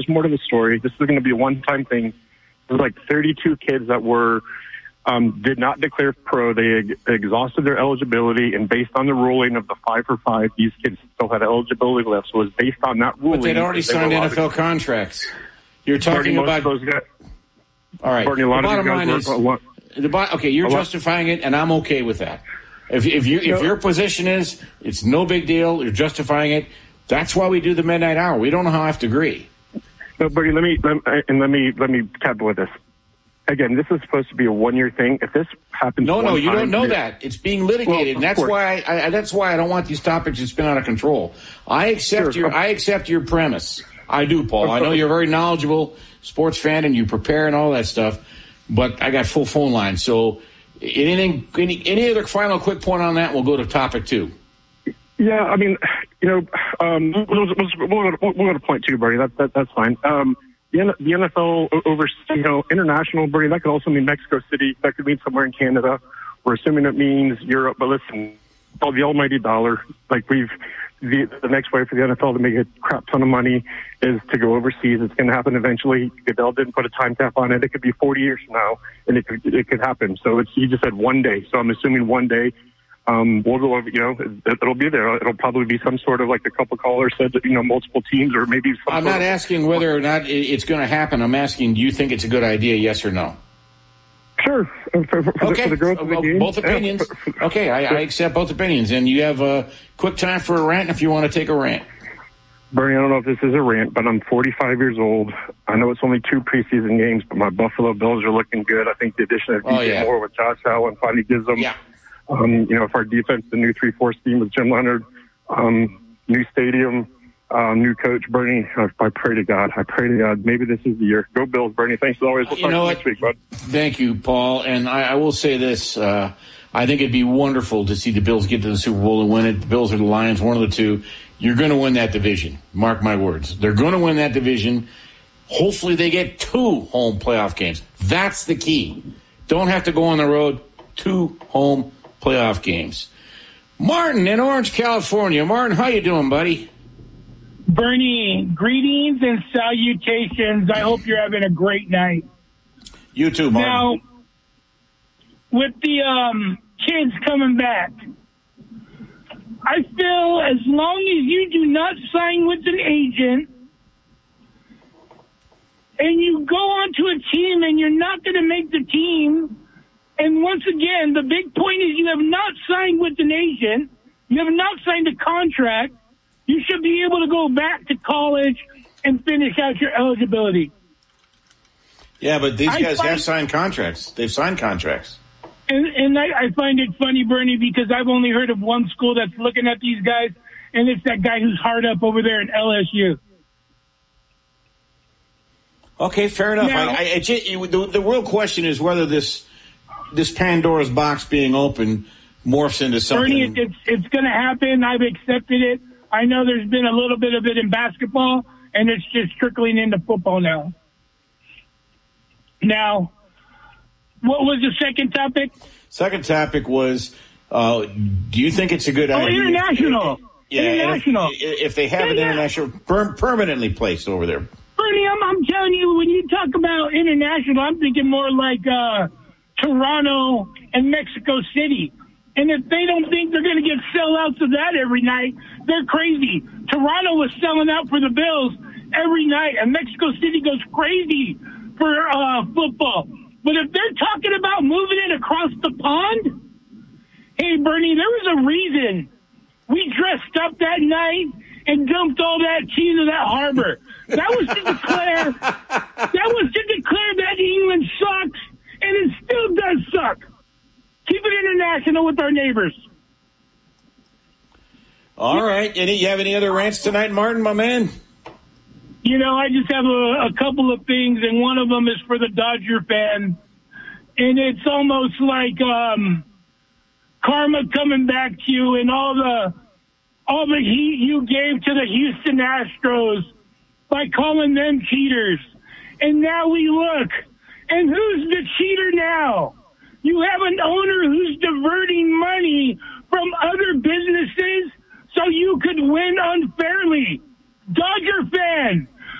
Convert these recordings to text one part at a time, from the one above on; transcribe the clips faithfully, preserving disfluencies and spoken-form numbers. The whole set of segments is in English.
there's more to the story. This is going to be a one-time thing. There's like thirty-two kids that were um, did not declare pro. They ex- exhausted their eligibility, and based on the ruling of the five for five, these kids still had eligibility left. So it was based on that ruling. But they'd already signed N F L contracts. You're talking Bernie, about. Those guys, all right. Bernie, a lot the bottom of line is, lot, the bo- okay, you're justifying it, and I'm okay with that. If, if you if your position is it's no big deal, you're justifying it. That's why we do the midnight hour. We don't have to agree. No, Bernie, let me, let me and let me let me cap with this. Again, this is supposed to be a one-year thing. If this happens, no, no, one you time, don't know that. It's being litigated, well, and that's course. why I, I that's why I don't want these topics to spin out of control. I accept Sure. your I accept your premise. I do, Paul. I know you're a very knowledgeable sports fan, and you prepare and all that stuff. But I got full phone lines, so anything, any, any other final quick point on that? We'll go to topic two. Yeah, I mean, you know, um, we'll, we'll, we'll, go to, we'll go to point two, Bernie. That, that, that's fine. Um, the, the N F L over, you know, international, Bernie, that could also mean Mexico City. That could mean somewhere in Canada. We're assuming it means Europe. But listen, oh, the almighty dollar, like we've, the, the next way for the N F L to make a crap ton of money is to go overseas. It's going to happen eventually. Goodell didn't put a time cap on it. It could be forty years from now, and it could, it could happen. So it's, he just said one day. So I'm assuming one day. Um, we'll go over, you know, it, it'll be there. It'll probably be some sort of, like a couple callers said, that, you know, multiple teams or maybe some I'm sort not of, asking whether or not it's going to happen. I'm asking, do you think it's a good idea, yes or no? Sure. For, for, for okay. the, for the growth of the game. Both opinions. Yeah, for, for, okay, I, I accept both opinions. And you have a quick time for a rant if you want to take a rant. Bernie, I don't know if this is a rant, but I'm forty-five years old. I know it's only two preseason games, but my Buffalo Bills are looking good. I think the addition of D J oh, yeah. Moore with Josh Allen finally gives them, yeah. um, you know, if our defense, the new three four scheme with Jim Leonard, um, new stadium, uh, new coach, Bernie, I, I pray to God. I pray to God. Maybe this is the year. Go Bills, Bernie. Thanks as always. We'll you talk know next week, bud. Thank you, Paul. And I, I will say this. Uh, I think it'd be wonderful to see the Bills get to the Super Bowl and win it. The Bills or the Lions, one of the two. You're going to win that division. Mark my words. They're going to win that division. Hopefully they get two home playoff games. That's the key. Don't have to go on the road. Two home playoff games. Martin in Orange, California. Martin, how you doing, buddy? Bernie, greetings and salutations. I hope you're having a great night. You too, Martin. Now, with the um, kids coming back, I feel as long as you do not sign with an agent and you go onto a team and you're not going to make the team, and once again, the big point is you have not signed with an agent, you have not signed a contract, you should be able to go back to college and finish out your eligibility. Yeah, but these I guys find- have signed contracts. They've signed contracts. And, and I, I find it funny, Bernie, because I've only heard of one school that's looking at these guys, and it's that guy who's hard up over there in L S U. Okay, fair enough. Now, I, I, I, the, the real question is whether this this Pandora's box being open morphs into something. Bernie, it's, it's going to happen. I've accepted it. I know there's been a little bit of it in basketball, and it's just trickling into football now. Now, what was the second topic? Second topic was, uh, do you think it's a good oh, idea? Oh, international. Yeah, international. If, if they have yeah, an yeah. international per- permanently placed over there. Bernie, I'm, I'm telling you, when you talk about international, I'm thinking more like uh, Toronto and Mexico City. And if they don't think they're going to get sellouts of that every night, they're crazy. Toronto was selling out for the Bills every night, and Mexico City goes crazy for uh, football. But if they're talking about moving it across the pond, hey, Bernie, there was a reason we dressed up that night and dumped all that cheese in that harbor. That was to declare that was to declare that England sucks, and it still does suck. Keep it international with our neighbors. All right. Any, you have any other rants tonight, Martin, my man? You know, I just have a, a couple of things, and one of them is for the Dodger fan. And it's almost like um, karma coming back to you and all the all the heat you gave to the Houston Astros by calling them cheaters. And now we look, and who's the cheater now? You have an owner who's diverting money from other businesses so you could win unfairly. Dodger fan,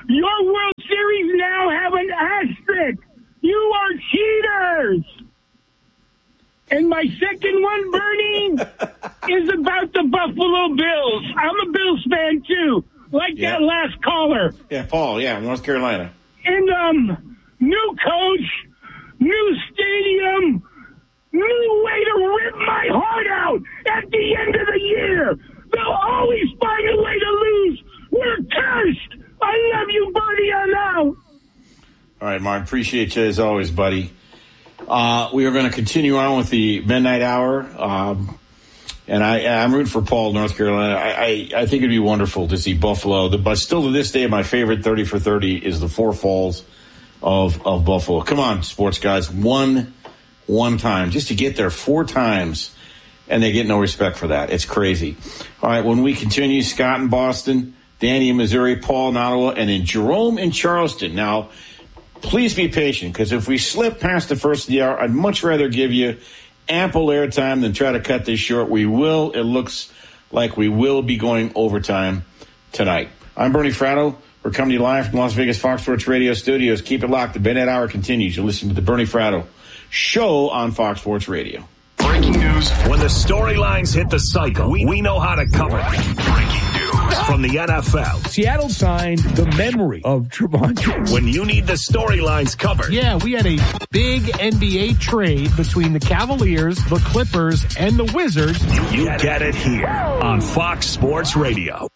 Your World Series now have an asterisk. You are cheaters. And my second one, Bernie, is about the Buffalo Bills. I'm a Bills fan, too, like yeah. that last caller. Yeah, Paul, yeah, North Carolina. And, um, new coach, new stadium, new way to rip my heart out at the end of the year. They'll always find a way to lose. We're cursed. I love you, Bernie. I'm out. All right, Mark, appreciate you as always, buddy. Uh, we are going to continue on with the Midnight Hour. Um, and I, I'm rooting for Paul, North Carolina. I, I, I think it'd be wonderful to see Buffalo. The, but still to this day, my favorite thirty for thirty is the Four Falls of, of Buffalo. Come on, sports guys. One, one time. Just to get there four times, and they get no respect for that. It's crazy. All right, when we continue, Scott in Boston, Danny in Missouri, Paul in Ottawa, and then Jerome in Charleston. Now, please be patient, because if we slip past the first of the hour, I'd much rather give you ample airtime than try to cut this short. We will. It looks like we will be going overtime tonight. I'm Bernie Fratto. We're coming to you live from Las Vegas Fox Sports Radio studios. Keep it locked. The Midnight Hour continues. You're listening to the Bernie Fratto Show on Fox Sports Radio. Breaking news. When the storylines hit the cycle, we, we know how to cover it. Breaking news from the N F L. Seattle signed the memory of Trevon. When you need the storylines covered. Yeah, we had a big N B A trade between the Cavaliers, the Clippers, and the Wizards. You, you get, get it here on Fox Sports Radio.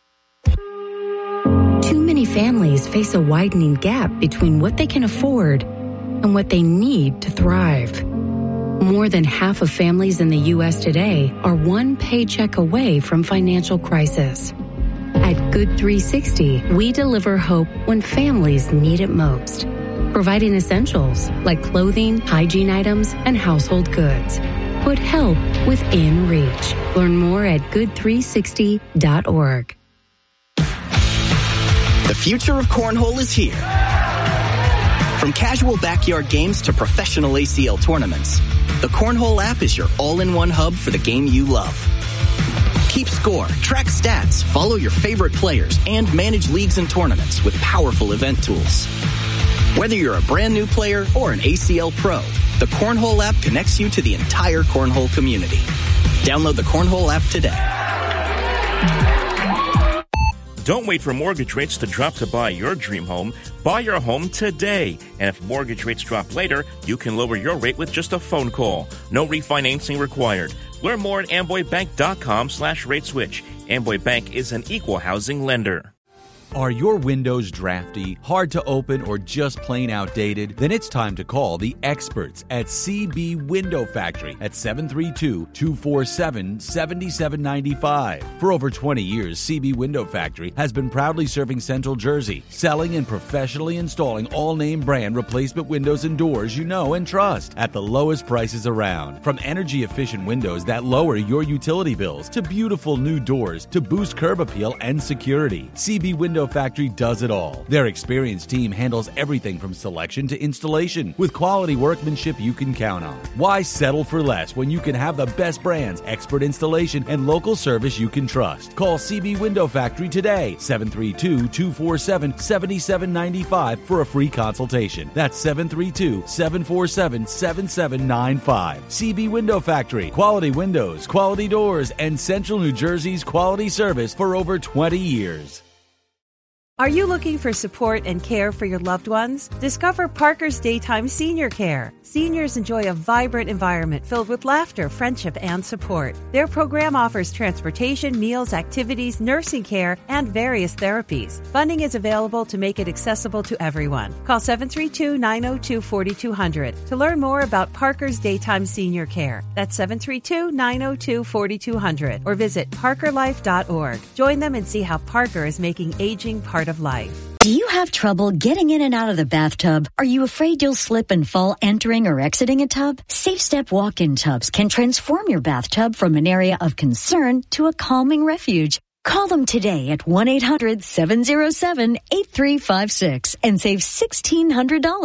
Too many families face a widening gap between what they can afford and what they need to thrive. More than half of families in the U S today are one paycheck away from financial crisis. At Good three sixty, we deliver hope when families need it most, providing essentials like clothing, hygiene items, and household goods. Put help within reach. Learn more at good three sixty dot org. The future of cornhole is here. From casual backyard games to professional A C L tournaments, the Cornhole app is your all-in-one hub for the game you love. Keep score, track stats, follow your favorite players, and manage leagues and tournaments with powerful event tools. Whether you're a brand new player or an A C L pro, the Cornhole app connects you to the entire Cornhole community. Download the Cornhole app today. Don't wait for mortgage rates to drop to buy your dream home. Buy your home today. And if mortgage rates drop later, you can lower your rate with just a phone call. No refinancing required. Learn more at amboybank.com slash rate switch. Amboy Bank is an equal housing lender. Are your windows drafty, hard to open, or just plain outdated? Then it's time to call the experts at C B Window Factory at seven three two, two four seven, seven seven nine five. For over twenty years, C B Window Factory has been proudly serving Central Jersey, selling and professionally installing all-name brand replacement windows and doors you know and trust at the lowest prices around. From energy-efficient windows that lower your utility bills to beautiful new doors to boost curb appeal and security, C B Window Factory does it all. Their experienced team handles everything from selection to installation with quality workmanship you can count on. Why settle for less when you can have the best brands, expert installation, and local service you can trust? Call C B Window Factory today, seven three two, two four seven, seven seven nine five for a free consultation. That's seven three two, seven four seven, seven seven nine five. C B Window Factory. Quality windows, quality doors, and Central New Jersey's quality service for over twenty years. Are you looking for support and care for your loved ones? Discover Parker's Daytime Senior Care. Seniors enjoy a vibrant environment filled with laughter, friendship, and support. Their program offers transportation, meals, activities, nursing care, and various therapies. Funding is available to make it accessible to everyone. Call seven three two, nine zero two, four two zero zero to learn more about Parker's Daytime Senior Care. That's seven three two, nine zero two, four two zero zero or visit parker life dot org. Join them and see how Parker is making aging part of life. Do you have trouble getting in and out of the bathtub? Are you afraid you'll slip and fall entering or exiting a tub? Safe Step walk-in tubs can transform your bathtub from an area of concern to a calming refuge. Call them today at one eight hundred, seven zero seven, eight three five six and save sixteen hundred dollars.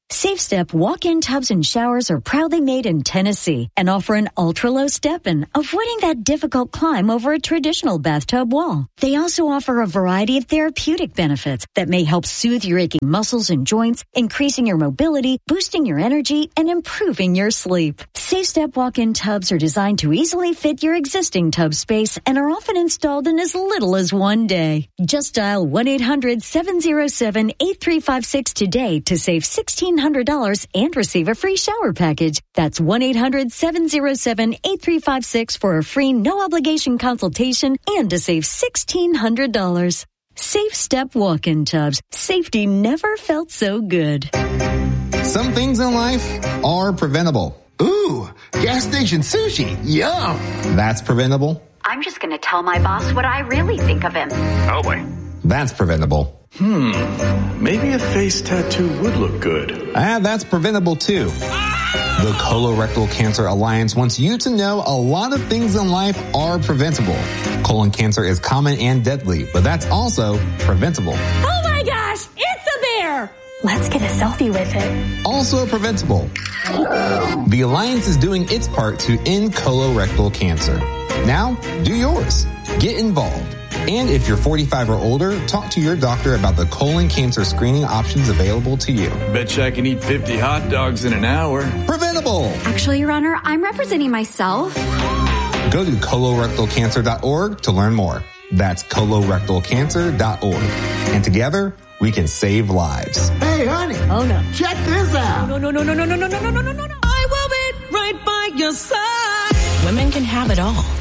Safe Step walk-in tubs and showers are proudly made in Tennessee and offer an ultra-low step-in, avoiding that difficult climb over a traditional bathtub wall. They also offer a variety of therapeutic benefits that may help soothe your aching muscles and joints, increasing your mobility, boosting your energy, and improving your sleep. Safe Step walk-in tubs are designed to easily fit your existing tub space and are often installed in as little as one day. Just dial one eight hundred seven oh seven eight three five six today to save sixteen hundred dollars and receive a free shower package. That's one eight hundred seven oh seven eight three five six for a free no-obligation consultation and to save sixteen hundred dollars. Safe Step walk-in tubs. Safety never felt so good. Some things in life are preventable. Ooh, gas station sushi. Yum. That's preventable. I'm just going to tell my boss what I really think of him. Oh, boy. That's preventable. Hmm, maybe a face tattoo would look good. Ah, that's preventable too. The Colorectal Cancer Alliance wants you to know a lot of things in life are preventable. Colon cancer is common and deadly, but that's also preventable. Oh my gosh, it's a bear! Let's get a selfie with it. Also preventable. The Alliance is doing its part to end colorectal cancer. Now, do yours. Get involved. And if you're forty-five or older, talk to your doctor about the colon cancer screening options available to you. Bet you I can eat fifty hot dogs in an hour. Preventable! Actually, Your Honor, I'm representing myself. Go to colorectal cancer dot org to learn more. That's colorectal cancer dot org. And together, we can save lives. Hey, honey. Oh, no. Check this out. No, no, no, no, no, no, no, no, no, no, no, no. I will be right by your side. Women can have it all,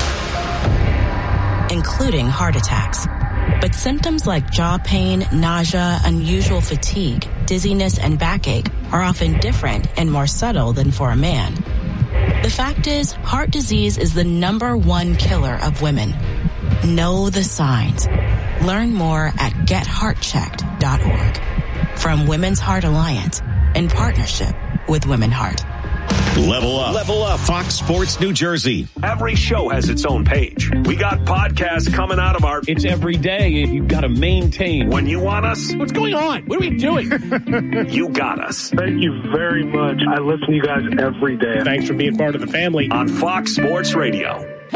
including heart attacks. But symptoms like jaw pain, nausea, unusual fatigue, dizziness, and backache are often different and more subtle than for a man. The fact is, heart disease is the number one killer of women. Know the signs. Learn more at get heart checked dot org. From Women's Heart Alliance, in partnership with Women Heart. Level up. Level up. Fox Sports New Jersey. Every show has its own page. We got podcasts coming out of our... It's every day. You've got to maintain. When you want us... What's going on? What are we doing? You got us. Thank you very much. I listen to you guys every day. Thanks for being part of the family. On Fox Sports Radio.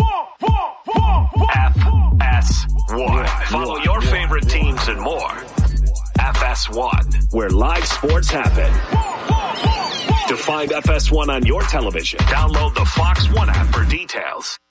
F S one. Follow your favorite teams and more. F S one, where live sports happen. To find F S one on your television, download the Fox One app for details.